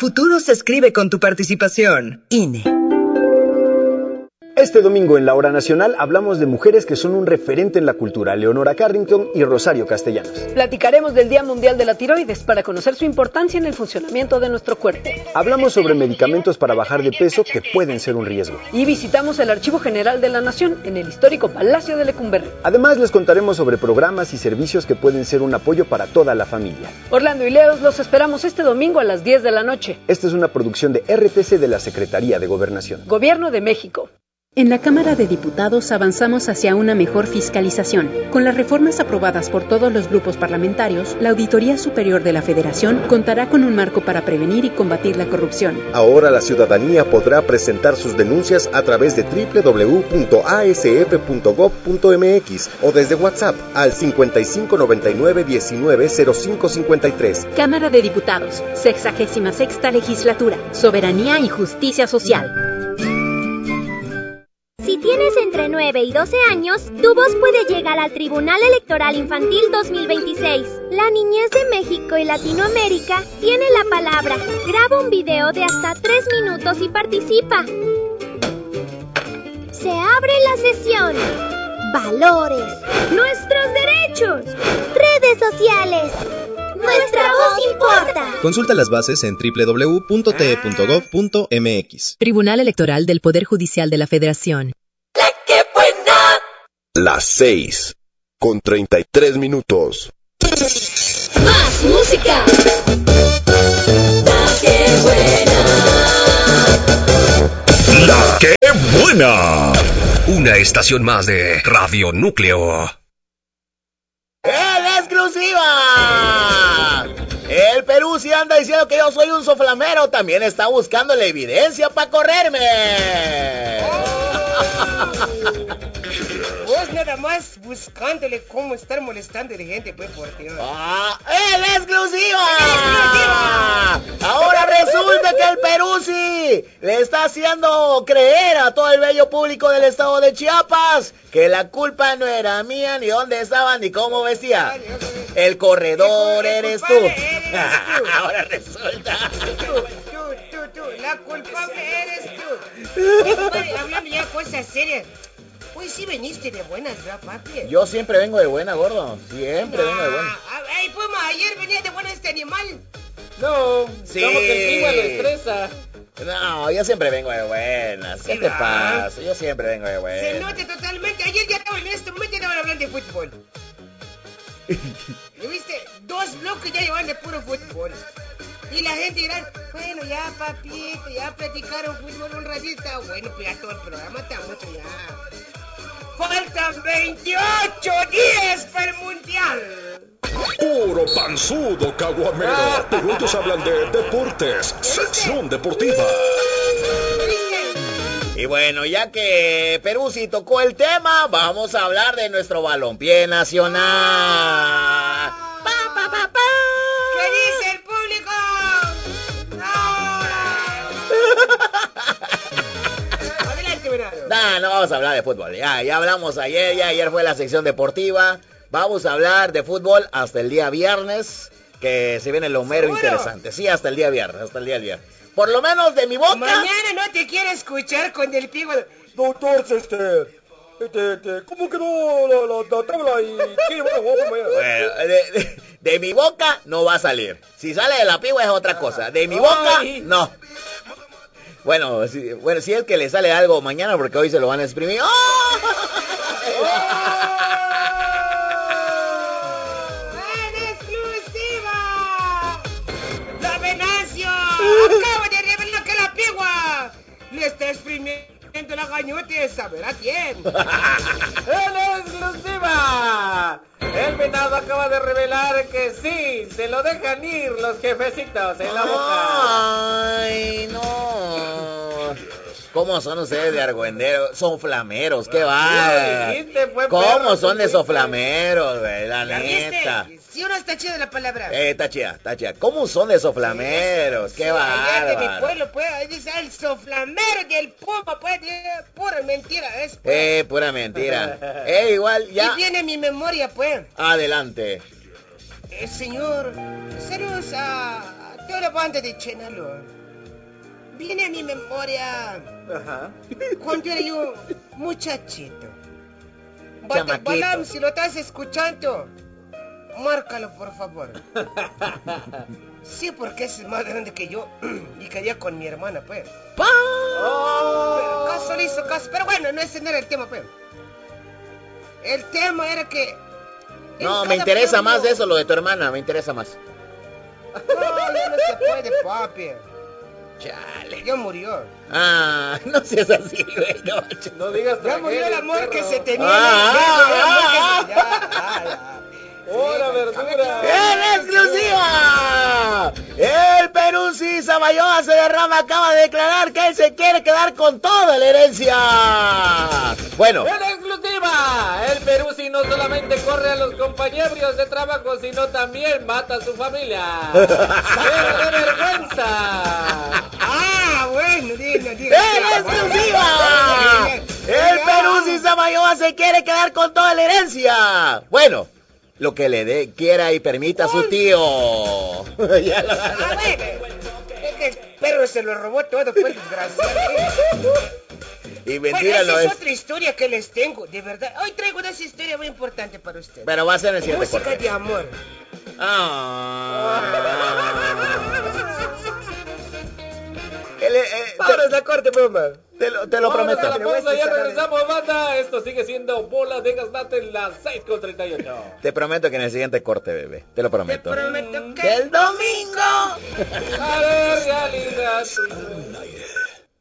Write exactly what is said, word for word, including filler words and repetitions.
futuro se escribe con tu participación. I N E. Este domingo en la Hora Nacional hablamos de mujeres que son un referente en la cultura, Leonora Carrington y Rosario Castellanos. Platicaremos del Día Mundial de la Tiroides para conocer su importancia en el funcionamiento de nuestro cuerpo. Hablamos sobre medicamentos para bajar de peso que pueden ser un riesgo. Y visitamos el Archivo General de la Nación en el histórico Palacio de Lecumberri. Además les contaremos sobre programas y servicios que pueden ser un apoyo para toda la familia. Orlando y Leos los esperamos este domingo a las diez de la noche. Esta es una producción de R T C de la Secretaría de Gobernación. Gobierno de México. En la Cámara de Diputados avanzamos hacia una mejor fiscalización. Con las reformas aprobadas por todos los grupos parlamentarios, la Auditoría Superior de la Federación contará con un marco para prevenir y combatir la corrupción. Ahora la ciudadanía podrá presentar sus denuncias a través de doble u doble u doble u punto a s f punto gob punto m x o desde WhatsApp al cincuenta y cinco noventa y nueve diecinueve cero cinco cincuenta y tres. Cámara de Diputados, sexagésima sexta Legislatura, Soberanía y Justicia Social. Si tienes entre nueve y doce años, tu voz puede llegar al Tribunal Electoral Infantil dos mil veintiséis. La niñez de México y Latinoamérica tiene la palabra. Graba un video de hasta tres minutos y participa. Se abre la sesión. Valores. Nuestros derechos. Redes sociales. Nuestra voz importa. Consulta las bases en doble u doble u doble u punto t e punto gob punto m x. Tribunal Electoral del Poder Judicial de la Federación. ¡La que buena! Las seis, con treinta y tres minutos. ¡Más música! ¡La que buena! ¡La que buena! Una estación más de Radio Núcleo. ¡En exclusiva! El Perú sí anda diciendo que yo soy un soflamero. También está buscando la evidencia para correrme. Vos nada más buscándole cómo estar molestando a la gente, pues, por Dios. ¡Ah! ¡En exclusiva! Ahora resulta que el Perú sí le está haciendo creer a todo el bello público del estado de Chiapas que la culpa no era mía, ni dónde estaba, ni cómo vestía. El corredor eres tú. Ahora resulta. Tú, tú, tú, tú, la culpable eres tú. Compadre, hablando ya cosas serias. Hoy sí veniste de buenas, ¿verdad, papi? Yo siempre vengo de buena, gordo. Siempre no, vengo de buena. Ay, Puma, ayer venía de buena este animal. No, sí. Como que el clima lo estresa. No, yo siempre vengo de buenas. ¿Qué sí, te pasa? Yo siempre vengo de buenas. Se nota totalmente. Ayer ya estaba en este momento y estaban hablando de fútbol. ¿Lo viste? Dos bloques ya llevan de puro fútbol. Y la gente dirá, bueno, ya, papito, ya platicaron fútbol un ratito. Bueno, pues ya todo el programa está mucho ya. Faltan veintiocho días para el Mundial. Puro panzudo, caguamero. Ah. Pero ellos hablan de deportes, sección deportiva. Y bueno, ya que Perú sí tocó el tema, vamos a hablar de nuestro balompié nacional. Pa, pa, pa, pa. ¿Qué dice el público? Adelante, Bernardo. No, no vamos a hablar de fútbol. Ya, ya hablamos ayer, ya ayer fue la sección deportiva. Vamos a hablar de fútbol hasta el día viernes, que se viene lo mero interesante. Sí, hasta el día viernes, hasta el día viernes. Por lo menos de mi boca. Mañana no te quiero escuchar con el pigo. Doctor, este, este, este, ¿cómo quedó la, la, la tabla? Y ¿qué? Bueno, bueno de, de, de mi boca no va a salir. Si sale de la pigua es otra cosa. De mi boca, Ay. no. Bueno si, bueno, si es que le sale algo mañana, porque hoy se lo van a exprimir. ¡Oh! ¡Oh! Acaba de revelar que la pigua le está exprimiendo la gañote, saber a quién. ¡En exclusiva! El venado acaba de revelar que sí, se lo dejan ir los jefecitos en la boca. Ay, no. ¿Cómo son ustedes de argüenderos? Son flameros, qué va. ¿Cómo son de esos flameros, güey? La neta. ¿Sí o no está chida la palabra? Eh, está chida, está chida. ¿Cómo son de esos flameros? Qué bárbaro. de mi pueblo, pues, dice el soflamero del Puma, pues, pura mentira, es. Pues. Eh, pura mentira. eh, igual, ya. Y viene mi memoria, pues. Adelante. Eh, señor, saludos a toda la banda de Chenalo. Viene a mi memoria. Ajá. Cuando era yo muchachito. Bate- Chamaquito. Balam, si lo estás escuchando, márcalo, por favor. Sí, porque es más grande que yo y quería con mi hermana, pues. Oh. Pero caso le hizo caso. Pero bueno, no ese no era el tema, pues. El tema era que... en No, me cada interesa pueblo- más de eso, lo de tu hermana, me interesa más. No, ya no se puede, papi. Chale. Ya murió. Ah, no seas así, güey, no. No digas Ya murió el tragedia, amor que perro. se tenía. Ah, en el- ah, el amor que ah, se- ya, ah, ya. ¡Hora, Sí, verdura! ¡En exclusiva! El Peruzzi Samayoa se derrama, acaba de declarar que él se quiere quedar con toda la herencia. Bueno, ¡En exclusiva! El Peruzzi no solamente corre a los compañeros de trabajo, sino también mata a su familia. ¡Qué vergüenza! Ah, bueno, dilo, dilo. ¡en exclusiva! El Peruzzi Samayoa se quiere quedar con toda la herencia. Bueno, lo que le dé, quiera y permita a su tío. Ya lo- Ah, bueno. Es que el perro se lo robó todo, pues, desgraciado. Y Bueno, mentira esa no es es. otra historia que les tengo, de verdad. Hoy traigo una historia muy importante para ustedes. Pero va a ser en el siguiente Música corte. de amor. Ah. El- eh, Vámonos a corte, bomba. te, te lo, te lo Vámonos prometo. a la pausa, ya regresamos, banda. Esto sigue siendo Bola de Gaznate en las seis con treinta y ocho. Te prometo que en el siguiente corte, bebé. Te lo prometo. Prometo que... ¡Que el domingo! Haré realidad tu sueño.